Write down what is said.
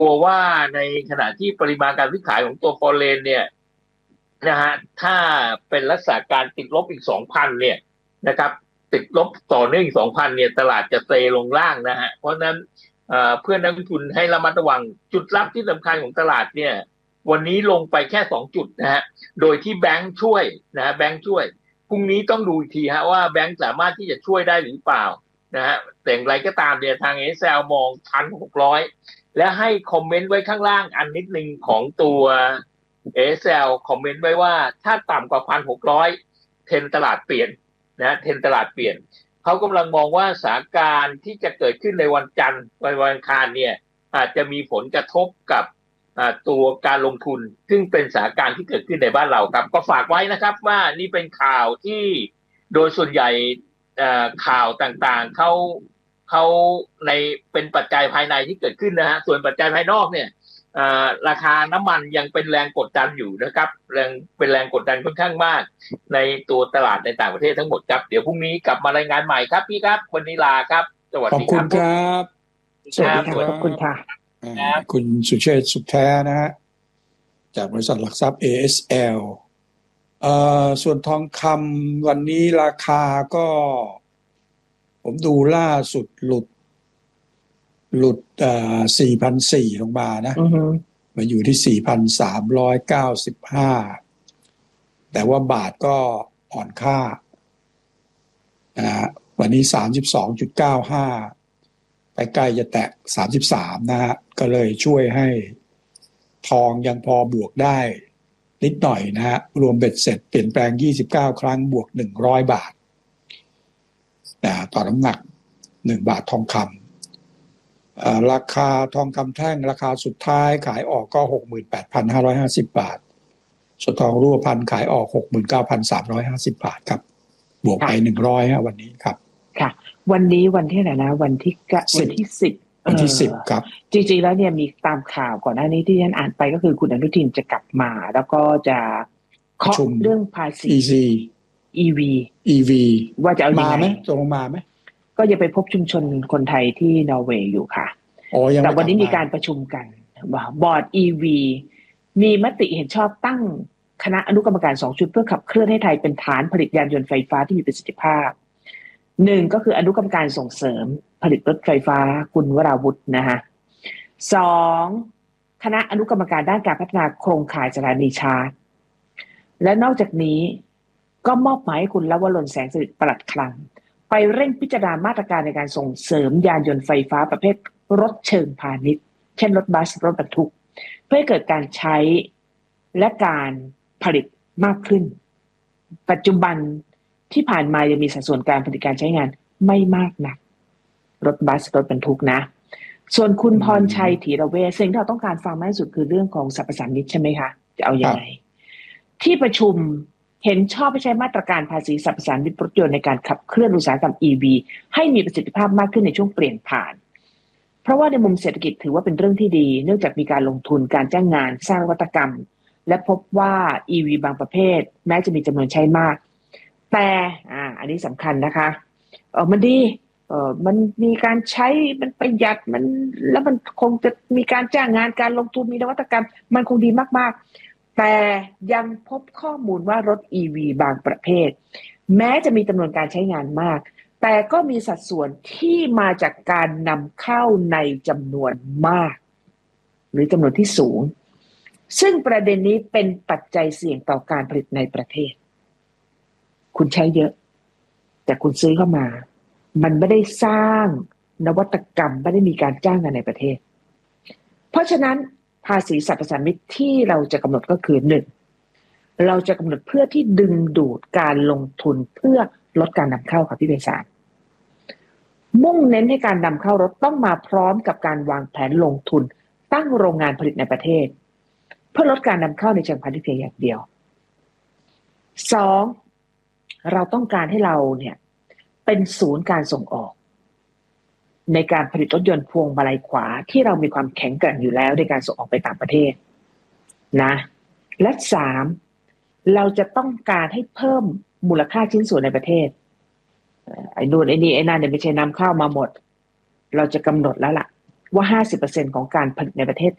กลัวว่าในขณะที่ปริมาณการซื้อขายของตัวฟอเรนเนี่ยนะฮะถ้าเป็นลักษณะการติดลบอีก2,000เนี่ยนะครับติดลบต่อเนื่องอีก2,000เนี่ยตลาดจะเซลงล่างนะฮะเพราะนั้นเพื่อนนักลงทุนให้ระมัดระวังจุดรับที่สำคัญของตลาดเนี่ยวันนี้ลงไปแค่2 จุดนะฮะโดยที่แบงค์ช่วยนะฮะแบงค์ช่วยพรุ่งนี้ต้องดูอีกทีฮะว่าแบงค์สามารถที่จะช่วยได้หรือเปล่านะฮะแต่อย่างไรก็ตามเนี่ยทาง SL มอง1,600และให้คอมเมนต์ไว้ข้างล่างอันนิดนึงของตัว ASL คอมเมนต์ไว้ว่าถ้าต่ำกว่า1,600เทรนตลาดเปลี่ยนนะเทรนตลาดเปลี่ยนเขากำลังมองว่าสถานการณ์ที่จะเกิดขึ้นในวันจันทร์วันอังคารเนี่ยอาจจะมีผลกระทบกับตัวการลงทุนซึ่งเป็นสถานการณ์ที่เกิดขึ้นในบ้านเราครับก็ฝากไว้นะครับว่านี่เป็นข่าวที่โดยส่วนใหญ่ข่าวต่างๆเขาในเป็นปัจจัยภายในที่เกิดขึ้นนะฮะส่วนปัจจัยภายนอกเนี่ยราคาน้ำมันยังเป็นแรงกดดันอยู่นะครับเป็นแรงกดดันค่อนข้างมากในตัวตลาดในต่างประเทศทั้งหมดครับเดี๋ยวพรุ่งนี้กลับมารายงานใหม่ครับพี่ครับวันนี้ลาครับสวัสดีครับขอบคุณครับสวัสดีครับขอบคุณค่ะคุณสุเชษฐ์สุขแท้นะฮะจากบริษัทหลักทรัพย์ ASL ส่วนทองคำวันนี้ราคาก็ผมดูล่าสุดหลุด4,400 ลงมานะมาอยู่ที่ 4,395 แต่ว่าบาทก็อ่อนค่าวันนี้ 32.95 ใกล้ๆจะแตะ33นะฮะก็เลยช่วยให้ทองยังพอบวกได้นิดหน่อยนะฮะรวมเบ็ดเสร็จเปลี่ยนแปลง29ครั้งบวก100 บาทต่อน้ำหนัก1 บาททองคำราคาทองคำแท่งราคาสุดท้ายขายออกก็ 68,550 บาทส่วนทองรูปพรรณขายออก 69,350 บาทครับบวกไป100ฮะวันนี้ครับค่ะวันนี้วันที่ไหนนะวันที่10 วันที่10ครับจริงๆแล้วเนี่ยมีตามข่าวก่อนหน้านี้ที่ฉันอ่านไปก็คือคุณอนุทินจะกลับมาแล้วก็จะเคาะเรื่องภาษี EV ว่าจะเอายังไงมาไหมตรงมาไหมก็จะไปพบชุมชนคนไทยที่นอร์เวย์อยู่ค่ะแต่วันนี้มีการประชุมกันบอร์ด EV มีมติเห็นชอบตั้งคณะอนุกรรมการ2 ชุดเพื่อขับเคลื่อนให้ไทยเป็นฐานผลิตยานยนต์ไฟฟ้าที่มีประสิทธิภาพ1ก็คืออนุกรรมการส่งเสริมผลิตรถไฟฟ้าคุณวราวุฒินะคะ2คณะอนุกรรมการด้านการพัฒนาโครงข่ายสถานีชาร์จและนอกจากนี้ก็มอบหมายให้คุณลวรน แสงสิริปลัดคลังไปเร่งพิจารณามาตรการในการส่งเสริมยานยนต์ไฟฟ้าประเภทรถเชิงพาณิชย์เช่นรถบัสรถบรรทุกเพื่อให้เกิดการใช้และการผลิตมากขึ้นปัจจุบันที่ผ่านมายังมีสัดส่วนการผลิตการใช้งานไม่มากนักรถบัสรถบรรทุกนะส่วนคุณพรชัยธีรเวชสิ่งที่เราต้องการฟังมากที่สุดคือเรื่องของสรรพสามิตใช่ไหมคะจะเอายังไงที่ประชุมเห็นชอบให้ใช้มาตรการภาษีสรรพสามิตรถยนต์ในการขับเคลื่อนอุตสาหกรรม EV ให้มีประสิทธิภาพมากขึ้นในช่วงเปลี่ยนผ่านเพราะว่าในมุมเศรษฐกิจถือว่าเป็นเรื่องที่ดีเนื่องจากมีการลงทุนการจ้างงานสร้างนวัตกรรมและพบว่า EV บางประเภทแม้จะมีจำนวนใช้มากแต่อันนี้สำคัญนะคะมันดีมันมีการใช้มันประหยัดมันแล้วมันคงจะมีการจ้างงานการลงทุนมีนวัตกรรมมันคงดีมากๆแต่ยังพบข้อมูลว่ารถ EV บางประเภทแม้จะมีจำนวนการใช้งานมากแต่ก็มีสัดส่วนที่มาจากการนำเข้าในจำนวนมากหรือจำนวนที่สูงซึ่งประเด็นนี้เป็นปัจจัยเสี่ยงต่อการผลิตในประเทศคุณใช้เยอะแต่คุณซื้อเข้ามามันไม่ได้สร้างนวัตกรรมไม่ได้มีการจ้างงานในประเทศเพราะฉะนั้นภาษีสรรพสามิตที่เราจะกำหนดก็คือ1เราจะกำหนดเพื่อที่ดึงดูดการลงทุนเพื่อลดการนำเข้าค่ะพี่ไพศาลมุ่งเน้นให้การนำเข้ารถต้องมาพร้อมกับการวางแผนลงทุนตั้งโรงงานผลิตในประเทศเพื่อลดการนำเข้าในเชิงพาณิชย์เพียงอย่างเดียว2เราต้องการให้เราเนี่ยเป็นศูนย์การส่งออกในการผลิตรถยนต์พวงมาลัยขวาที่เรามีความแข็งแกร่งอยู่แล้วในการส่งออกไปต่างประเทศนะและ3เราจะต้องการให้เพิ่มมูลค่าชิ้นส่วนในประเทศไอ้นู่นไอ้นี่ไอ้นั่นเนี่ยไม่ใช่นำเข้ามาหมดเราจะกำหนดแล้วล่ะว่า 50% ของการผลิตในประเทศ